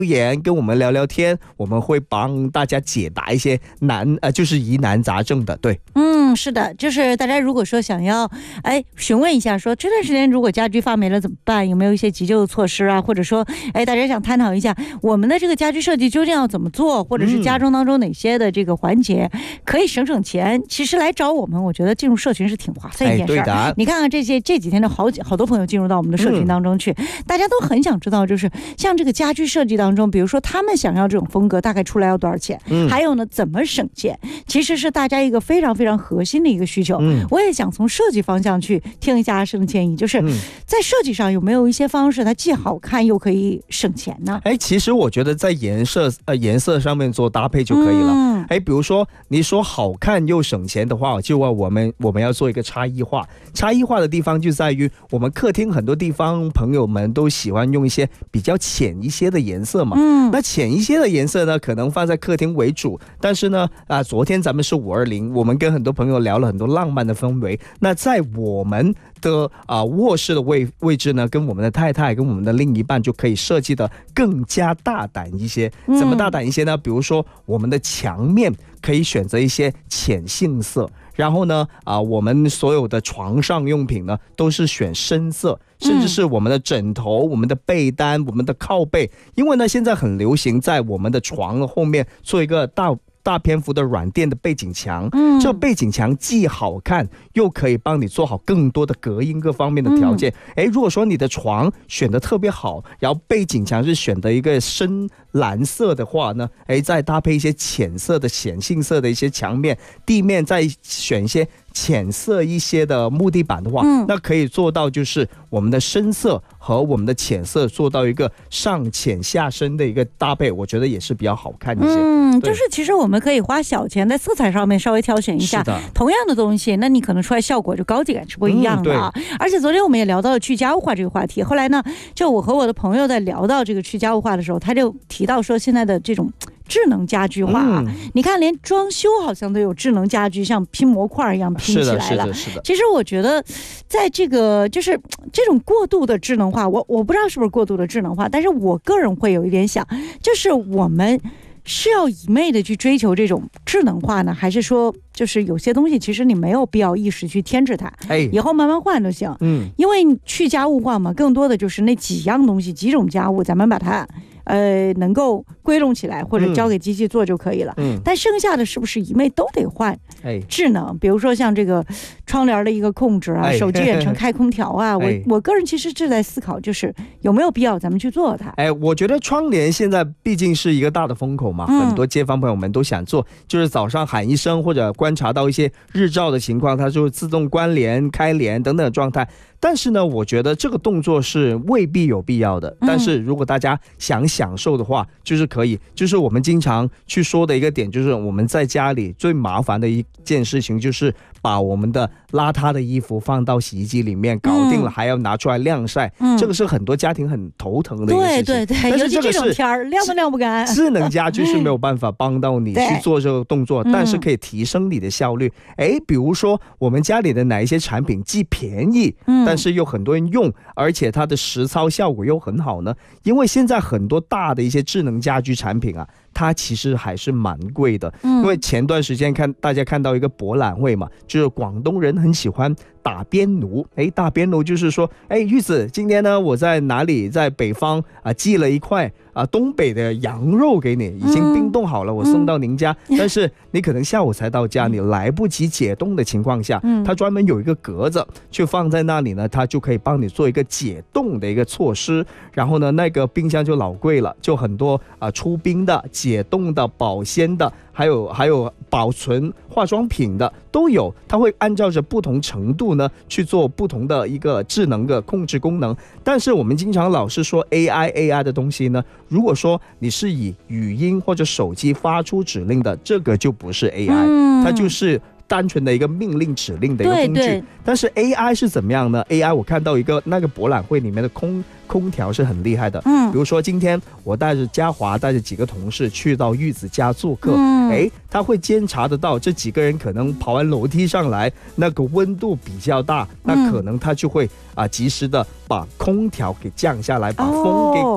言跟我们聊聊天，我们会帮大家解答一些就是疑难杂症的。对， 是的，就是大家如果说想要询问一下说这段时间如果家居发霉了怎么办，有没有一些急救措施啊，或者说大家想探讨一下我们的这个家居设计究竟要怎么做，或者是家中当中哪些的这个环节可以省钱，其实来找我们，我觉得进入社群是挺划算一件事儿。 对的， 你看看这几天的好多朋友进入到我们的社群当中去，大家都很想知道，就是像这个家居设计当中，比如说他们想要这种风格大概出来要多少钱，还有呢怎么省钱，其实是大家一个非常非常核心的一个需求。我也想从设计方向去听一下阿生的建议，就是在设计上有没有一些方式它既好看又可以省钱呢？ 其实我觉得在颜色上面做搭配就可以了。比如说你说好看又省钱的话，就我们要做一个差异化的地方就在于我们客厅很多地方朋友们都喜欢用一些比较浅一些的颜色嘛。那浅一些的颜色呢可能放在客厅为主，但是呢昨天咱们是520，我们跟很多朋友聊了很多浪漫的氛围，那在我们的卧室的位置呢，跟我们的太太跟我们的另一半就可以设计的更加大胆一些。怎么大胆一些呢？比如说我们的墙面可以选择一些浅杏色，然后呢我们所有的床上用品呢都是选深色，甚至是我们的枕头、我们的被单、我们的靠背，因为呢现在很流行在我们的床后面做一个大篇幅的软垫的背景墙，这背景墙既好看又可以帮你做好更多的隔音各方面的条件。如果说你的床选得特别好，然后背景墙是选的一个深蓝色的话呢，再搭配一些浅杏色的一些墙面，地面再选一些浅色一些的木地板的话，那可以做到就是我们的深色和我们的浅色做到一个上浅下深的一个搭配，我觉得也是比较好看一些。 就是其实我们可以花小钱在色彩上面稍微挑选一下同样的东西，那你可能出来效果就高级感是不一样的啊。而且昨天我们也聊到了去家务化这个话题，后来呢就我和我的朋友在聊到这个去家务化的时候，他就提到说现在的这种智能家居化你看连装修好像都有智能家居，像拼模块一样拼起来了。 是的。 其实我觉得在这个就是这种过度的智能化，我不知道是不是过度的智能化，但是我个人会有一点想，就是我们是要一昧的去追求这种智能化呢，还是说就是有些东西其实你没有必要一时去添置它，以后慢慢换就行。因为去家务化嘛，更多的就是那几样东西几种家务咱们把它能够归拢起来或者交给机器做就可以了。但剩下的是不是一昧都得换智能？比如说像这个窗帘的一个控制啊，手机远程开空调啊，我个人其实是在思考，就是有没有必要咱们去做它。 我觉得窗帘现在毕竟是一个大的风口嘛，很多街坊朋友们都想做，就是早上喊一声或者观察到一些日照的情况，它就自动关联、开联等等的状态。但是呢，我觉得这个动作是未必有必要的。但是如果大家想享受的话，就是可以。就是我们经常去说的一个点，就是我们在家里最麻烦的一件事情，就是把我们的邋遢的衣服放到洗衣机里面，搞定了还要拿出来晾晒，这个是很多家庭很头疼的一个事情。 对，尤其这种天儿晾都晾不干。 智能家居是没有办法帮到你去做这个动作，但是可以提升你的效率。比如说我们家里的哪一些产品既便宜，但是又很多人用，而且它的实操效果又很好呢？因为现在很多大的一些智能家居产品啊，它其实还是蛮贵的。因为前段时间大家看到一个博览会嘛，就是广东人很喜欢打边炉。打边炉就是说，玉子，今天呢我在哪里，在北方寄了一块东北的羊肉给你，已经冰冻好了，我送到您家，但是你可能下午才到家，你来不及解冻的情况下，它专门有一个格子去放在那里呢，它就可以帮你做一个解冻的一个措施。然后呢，那个冰箱就老贵了，就很多出冰的、解冻的、保鲜的，还有保存化妆品的都有，它会按照着不同程度呢去做不同的一个智能的控制功能。但是我们经常老是说 AI 的东西呢，如果说你是以语音或者手机发出指令的，这个就不是 AI，它就是单纯的一个命令指令的一个工具。但是 AI 是怎么样呢？ AI 我看到那个博览会里面的空调是很厉害的。比如说今天我带着嘉华带着几个同事去到玉子家做客，他会监察得到这几个人可能跑完楼梯上来，那个温度比较大，那可能他就会及时的把空调给降下来，把风给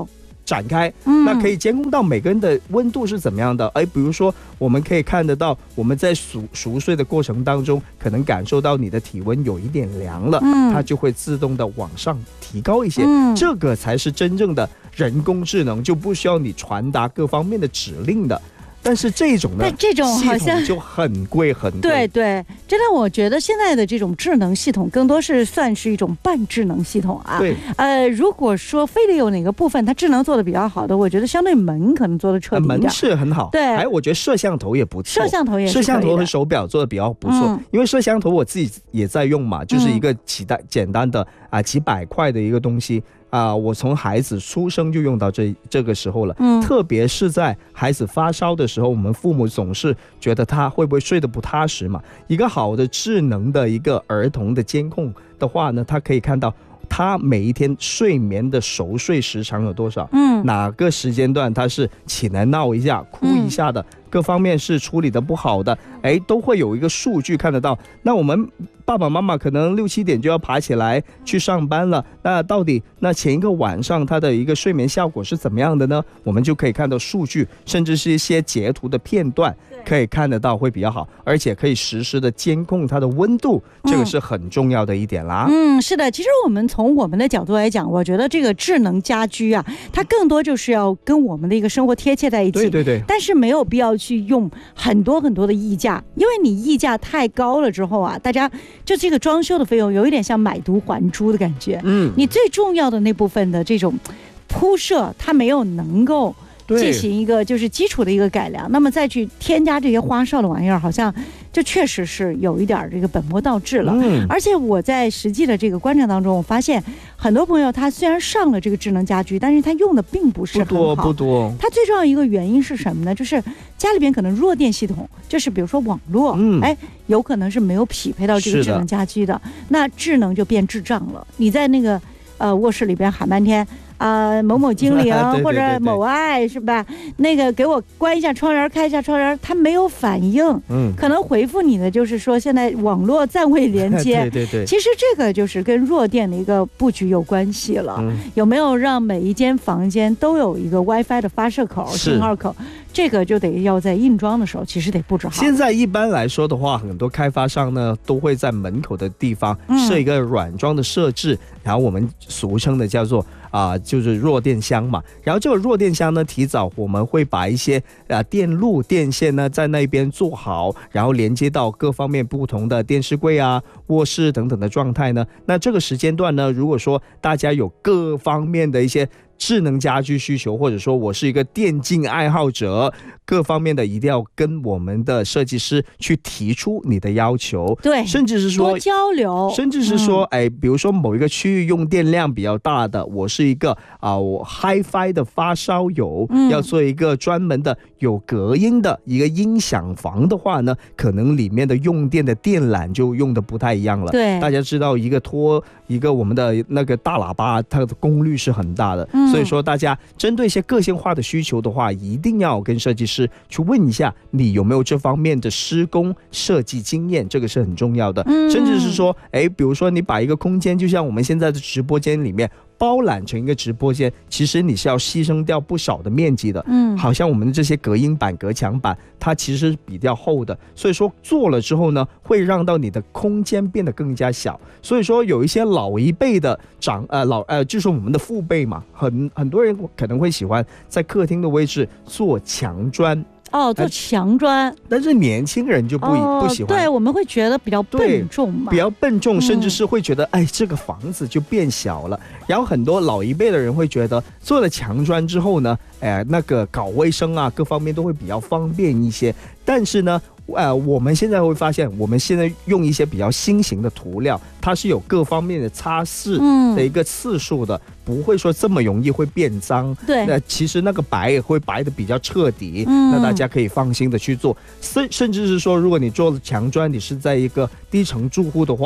展开，那可以监控到每个人的温度是怎么样的。比如说我们可以看得到，我们在熟睡的过程当中，可能感受到你的体温有一点凉了，它就会自动的往上提高一些，这个才是真正的人工智能，就不需要你传达各方面的指令的。但是这种呢， 这种好像就很贵很贵。 对对，真的，我觉得现在的这种智能系统更多是算是一种半智能系统啊。 对， 如果说非得有哪个部分它智能做的比较好的，我觉得相对门可能做的彻底一点。 门是很好， 对， 我觉得摄像头也不错， 摄像头和手表做的比较不错，因为摄像头我自己也在用嘛，就是一个简单的几百块的一个东西。我从孩子出生就用到这个时候了，特别是在孩子发烧的时候，我们父母总是觉得他会不会睡得不踏实嘛。一个好的智能的一个儿童的监控的话呢，他可以看到他每一天睡眠的熟睡时长有多少，哪个时间段他是起来闹一下哭一下的，各方面是处理的不好的，都会有一个数据看得到。那我们爸爸妈妈可能6、7点就要爬起来去上班了，那到底前一个晚上他的一个睡眠效果是怎么样的呢？我们就可以看到数据，甚至是一些截图的片段可以看得到，会比较好，而且可以实时的监控它的温度，这个是很重要的一点啦。 是的，其实我们从我们的角度来讲，我觉得这个智能家居啊，它更多就是要跟我们的一个生活贴切在一起。 对， 但是没有必要去用很多的溢价，因为你溢价太高了之后啊，大家就这个装修的费用有一点像买椟还珠的感觉。你最重要的那部分的这种铺设，它没有能够进行一个就是基础的一个改良，那么再去添加这些花哨的玩意儿，好像就确实是有一点这个本末倒置了。而且我在实际的这个观察当中，我发现很多朋友他虽然上了这个智能家居，但是他用的并不是很好。 不多。 他最重要一个原因是什么呢？就是家里边可能弱电系统，就是比如说网络，有可能是没有匹配到这个智能家居的，那智能就变智障了。你在那个卧室里边喊半天。某某精灵或者某爱是吧？那个给我关一下窗帘，开一下窗帘，它没有反应。可能回复你的就是说现在网络暂未连接。 对。 其实这个就是跟弱电的一个布局有关系了。有没有让每一间房间都有一个 WiFi 的发射口、信号口？这个就得要在硬装的时候，其实得布置好。 现在一般来说的话，很多开发商呢都会在门口的地方设一个软装的设置，然后我们俗称的叫做就是弱电箱嘛。然后这个弱电箱呢，提早我们会把一些电路电线呢在那边做好，然后连接到各方面不同的电视柜卧室等等的状态呢。那这个时间段呢，如果说大家有各方面的一些智能家居需求，或者说我是一个电竞爱好者，各方面的一定要跟我们的设计师去提出你的要求， 对， 甚至是说多交流， 甚至是说比如说某一个区域用电量比较大的，我是一个我 HiFi 的发烧友，要做一个专门的有隔音的一个音响房的话呢，可能里面的用电的电缆就用的不太一样了。 对， 大家知道一个我们的那个大喇叭，它的功率是很大的，所以说大家针对一些个性化的需求的话，一定要跟设计师去问一下你有没有这方面的施工设计经验，这个是很重要的。甚至是说比如说你把一个空间就像我们现在的直播间里面包揽成一个直播间，其实你是要牺牲掉不少的面积的。好像我们这些隔音板、隔墙板，它其实是比较厚的，所以说做了之后呢，会让到你的空间变得更加小。所以说有一些老一辈的就是我们的父辈嘛，很多人可能会喜欢在客厅的位置做墙砖。 做墙砖， 但是年轻人就不喜欢。 对，我们会觉得比较笨重嘛， 比较笨重，甚至是会觉得这个房子就变小了。然后很多老一辈的人会觉得做了墙砖之后呢，那个搞卫生各方面都会比较方便一些。但是呢我们现在会发现，我们现在用一些比较新型的涂料，它是有各方面的擦拭的一个次数的，不会说这么容易会变脏。 对， 那其实那个白也会白的比较彻底，那大家可以放心的去做。甚至是说，如果你做墙砖，你是在一个低层住户的话，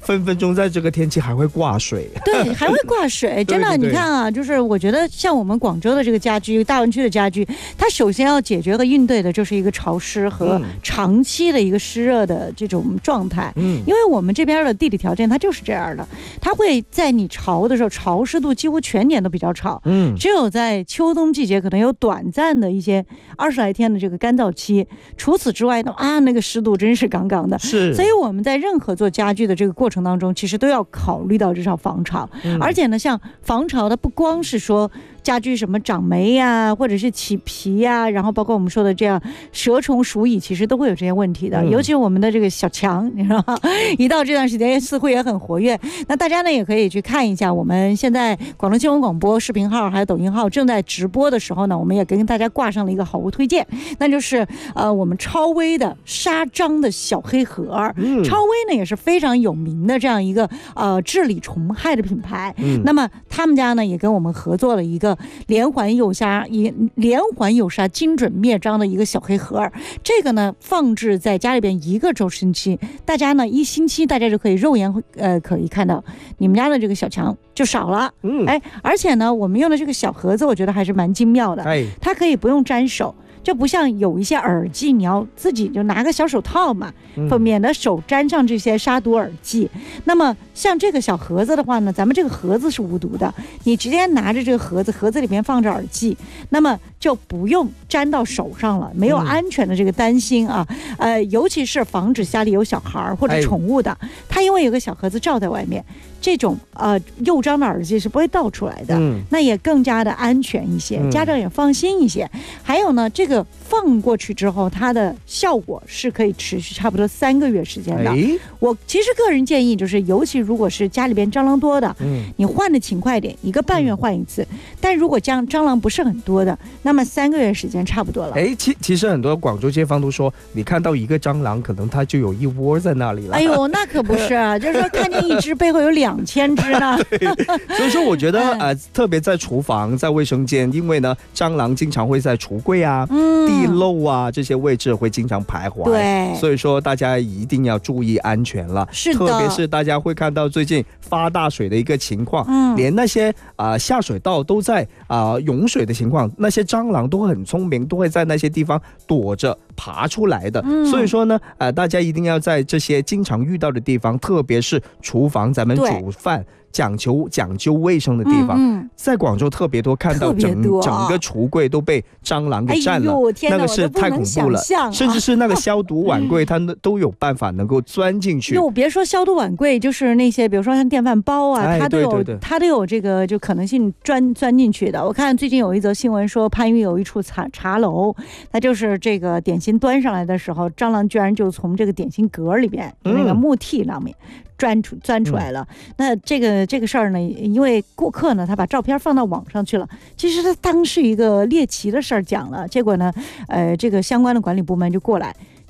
分分钟在这个天气还会挂水。 对，还会挂水，真的。你看啊，就是我觉得像我们广州的这个家居，大湾区的家居，它首先要解决和应对的就是一个潮湿和长期的一个湿热的这种状态。因为我们这边的地理条件它就是这样的，它会在你潮的时候，潮湿度几乎全年都比较潮。只有在秋冬季节可能有短暂的一些20来天的这个干燥期，除此之外呢，那个湿度真是杠杠的。 是， 所以我们在任何做家具的这个过程当中，其实都要考虑到这场防潮。而且呢，像防潮的不光是说家居什么长霉呀，或者是起皮呀，然后包括我们说的这样蛇虫鼠蚁，其实都会有这些问题的。尤其我们的这个小强，你知道吗？一到这段时间似乎也很活跃。那大家呢也可以去看一下，我们现在广东新闻广播视频号还有抖音号正在直播的时候呢，我们也跟大家挂上了一个好物推荐，那就是我们超威的沙张的小黑盒。超威呢也是非常有名的这样一个治理虫害的品牌。那么他们家呢也跟我们合作了一个连环有沙精准灭蟑的一个小黑盒。这个呢放置在家里边1个周星期，大家呢1星期大家就可以肉眼可以看到你们家的这个小强就少了。而且呢我们用的这个小盒子我觉得还是蛮精妙的，它可以不用沾手，就不像有一些耳机你要自己就拿个小手套嘛，免得手沾上这些杀毒耳剂。那么像这个小盒子的话呢，咱们这个盒子是无毒的，你直接拿着这个盒子里面放着耳机，那么就不用沾到手上了，没有安全的这个担心啊。尤其是防止家里有小孩或者宠物的，它因为有个小盒子罩在外面，这种诱蟑的耳机是不会倒出来的，那也更加的安全一些，家长也放心一些。还有呢，这个放过去之后，它的效果是可以持续差不多3个月时间的。我其实个人建议就是，尤其如果是家里边蟑螂多的，你换的勤快点，1个半月换一次。但如果蟑螂不是很多的，那么3个月时间差不多了。 其实很多广州街坊都说，你看到1个蟑螂，可能它就有1窝在那里了。 哎呦，那可不是啊，就是说看见1只背后有2000只呢。 所以说我觉得特别在厨房、在卫生间，因为呢蟑螂经常会在橱柜啊、地漏啊这些位置会经常徘徊， 对， 所以说大家一定要注意安全了。 是的， 特别是大家会看到最近发大水的一个情况，连那些下水道都在涌水的情况，那些蟑螂都很聪明，都会在那些地方躲着爬出来的。所以说呢大家一定要在这些经常遇到的地方，特别是厨房，咱们煮饭讲究卫生的地方，在广州特别多，看到整个橱柜都被蟑螂给占了，那个是太恐怖了。甚至是那个消毒碗柜，它都有办法能够钻进去。 别说消毒碗柜，就是那些比如说像电饭煲啊，它都有这个就可能性钻进去的。我看最近有一则新闻说，番禺有一处茶楼，它就是这个点心端上来的时候，蟑螂居然就从这个点心格里边那个木屉上面钻出来了。那这个事儿呢，因为顾客呢他把照片放到网上去了，其实他当是一个猎奇的事儿讲了，结果呢这个相关的管理部门就过来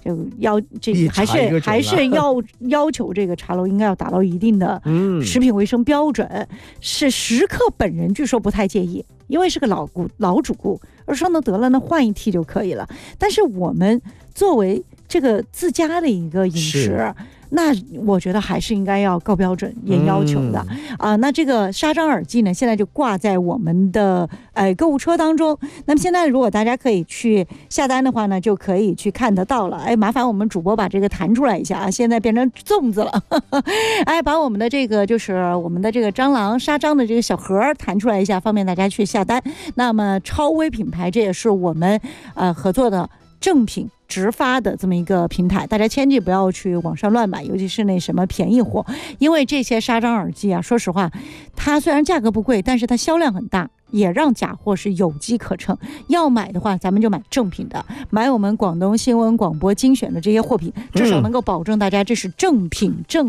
还是要求这个茶楼应该要达到一定的食品卫生标准。是食客本人据说不太介意，因为是个老主顾，而说呢得了那换一屉就可以了。但是我们作为这个自家的一个饮食，那我觉得还是应该要高标准严要求的那这个沙张耳机呢，现在就挂在我们的购物车当中。那么现在如果大家可以去下单的话呢，就可以去看得到了。麻烦我们主播把这个弹出来一下啊，现在变成粽子了。把我们的这个就是我们的这个蟑螂沙张的这个小盒弹出来一下，方便大家去下单。那么超威品牌，这也是我们合作的正品直发的这么一个平台，大家千万不要去网上乱买，尤其是那什么便宜货，因为这些沙张耳机啊，说实话它虽然价格不贵，但是它销量很大，也让假货是有机可乘。要买的话咱们就买正品的，买我们广东新闻广播精选的这些货品，至少能够保证大家这是正品正